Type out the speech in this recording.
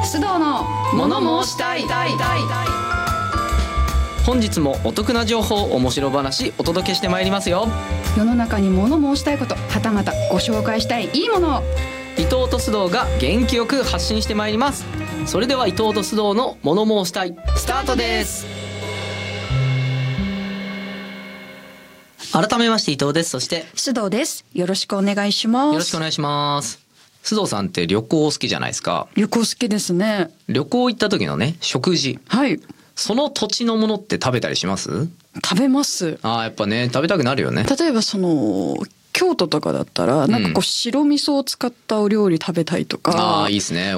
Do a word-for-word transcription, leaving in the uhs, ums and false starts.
須藤の物申したい。 本日もお得な情報、面白話お届けしてまいりますよ。 世の中に物申したいこと、はたまたご紹介したいいいものを伊藤と須藤が元気よく発信してまいります。それでは伊藤と須藤の物申したいスタートです。改めまして伊藤です。そして須藤です。よろしくお願いします。 よろしくお願いします。須藤さんって旅行好きじゃないですか。 旅行好きですね。 旅行行った時のね、食事、 はい、 その土地のものって食べたりします？ 食べます。 あー、やっぱね、食べたくなるよね。 例えばその京都とかだったらなんかこう白味噌を使ったお料理食べたいとか、 ああ、いいですね。